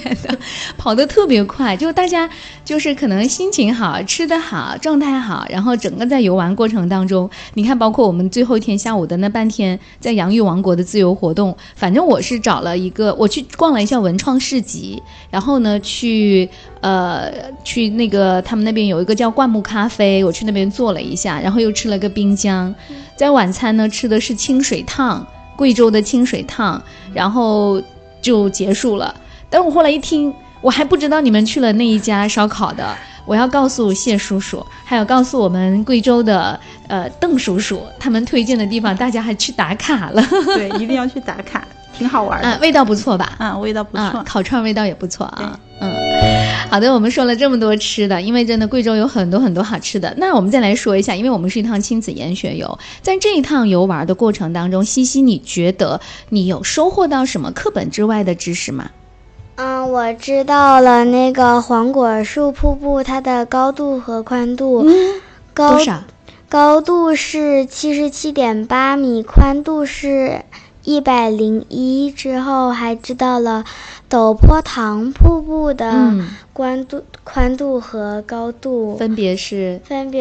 的，跑得特别快，就大家就是可能心情好，吃得好，状态好，然后整个在游玩过程当中，你看包括我们最后一天下午的那半天在洋芋王国的自由活动，反正我是找了一个，我去逛了一下文创市集，然后呢去那个他们那边有一个叫灌木咖啡，我去那边坐了一下，然后又吃了个滨江，在晚餐呢吃的是清水烫，贵州的清水烫，然后就结束了。但我后来一听，我还不知道你们去了那一家烧烤的，我要告诉谢叔叔，还有告诉我们贵州的邓叔叔，他们推荐的地方，大家还去打卡了。 对，一定要去打卡，挺好玩的。 味道不错吧？ 味道不错， 烤串味道也不错啊。好的，我们说了这么多吃的，因为真的贵州有很多很多好吃的。那我们再来说一下，因为我们是一趟亲子研学游，在这一趟游玩的过程当中，西西，你觉得你有收获到什么课本之外的知识吗？ 我知道了那个黄果树瀑布它的高度和宽度。 多少？ 高度是77.8米，宽度是101。之后还知道了陡坡塘瀑布的宽度和高度分别是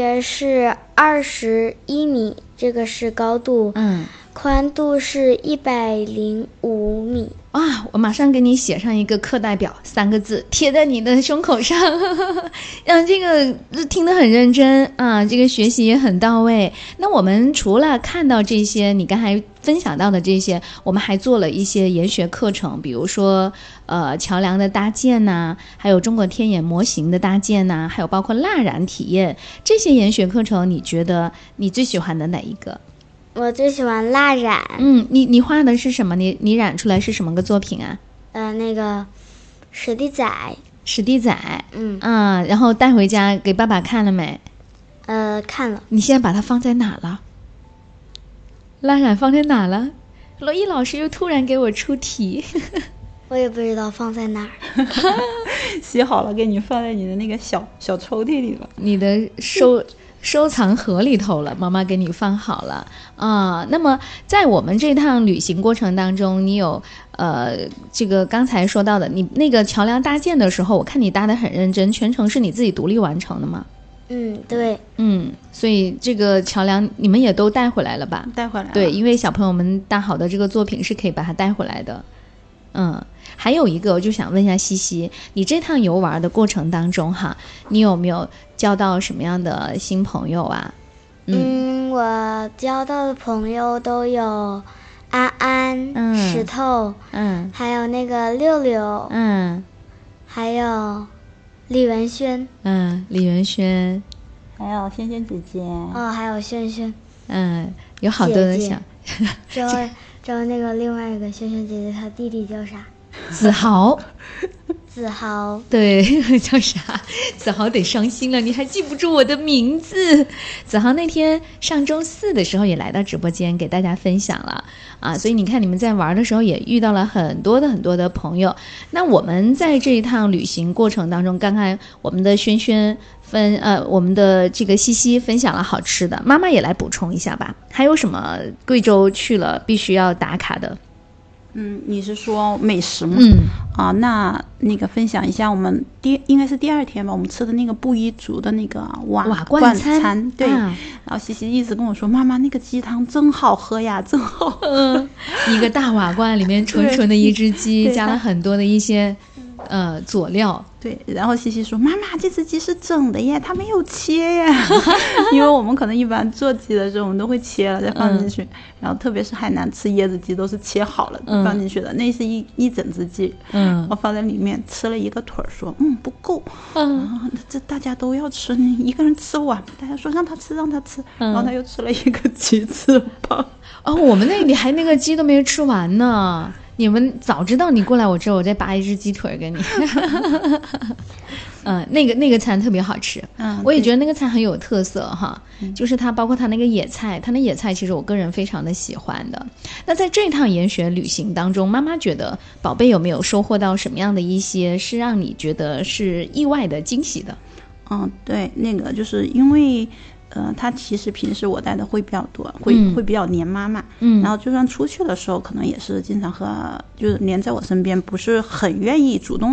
21米，这个是高度。宽度是105米。 哇，我马上给你写上一个课代表3个字，贴在你的胸口上。这个听得很认真啊，这个学习也很到位。那我们除了看到这些你刚才分享到的这些，我们还做了一些研学课程，比如说桥梁的搭建呐，还有中国天眼模型的搭建呐，还有包括蜡染体验，这些研学课程你觉得你最喜欢的哪一个？ 我最喜欢蜡染。 你画的是什么？你染出来是什么个作品啊？ 那个史迪仔。 然后带回家给爸爸看了没？ 看了。 你现在把它放在哪了？蜡染放在哪了？罗毅老师又突然给我出题。 我也不知道放在哪儿。 写好了给你放在你的那个小抽屉里了， 你的收藏盒里头了，妈妈给你放好了啊。那么在我们这趟旅行过程当中，你有这个刚才说到的，你那个桥梁搭建的时候，我看你搭得很认真，全程是你自己独立完成的吗？ 对。 所以这个桥梁你们也都带回来了吧？ 带回来了。 对，因为小朋友们搭好的这个作品是可以把它带回来的。还有一个我就想问一下西西，你这趟游玩的过程当中哈，你有没有交到什么样的新朋友啊？ 我交到的朋友都有安安、石头，还有那个六六，还有李文轩， 还有萱萱姐姐， 还有萱萱， 有好多的小之后那个另外一个萱萱姐姐，她弟弟叫啥？ 子豪。 对， 叫啥？子豪得伤心了，你还记不住我的名字。子豪那天上周4的时候也来到直播间给大家分享了啊，所以你看你们在玩的时候也遇到了很多的朋友。那我们在这一趟旅行过程当中，刚才我们的萱萱我们的这个西西分享了好吃的，妈妈也来补充一下吧，还有什么贵州去了必须要打卡的？ 你是说美食吗？那个分享一下我们应该是第2天吧，我们吃的那个布依族的那个瓦罐餐。对，然后西西一直跟我说，妈妈那个鸡汤真好喝呀，真好喝。 一个大瓦罐里面纯的一只鸡，加了很多的一些佐料。 对，然后西西说，妈妈这只鸡是整的耶，它没有切呀。因为我们可能一般做鸡的时候我们都会切了再放进去，然后特别是海南吃椰子鸡都是切好了放进去的，那是一整只鸡，我放在里面吃了一个腿，说不够，这大家都要吃，你一个人吃不完，大家说让他吃，然后他又吃了一个鸡翅膀。 我们那里还那个鸡都没吃完呢，你们早知道你过来我这我再拔一只鸡腿给你。那个餐特别好吃，我也觉得那个餐很有特色哈，就是它包括它那个野菜，它那野菜其实我个人非常的喜欢的。那在这趟研学旅行当中，妈妈觉得宝贝有没有收获到什么样的一些是让你觉得是意外的惊喜的？ 对，那个就是因为他其实平时我带的会比较多，会比较黏妈妈，然后就算出去的时候可能也是经常就是黏在我身边，不是很愿意主动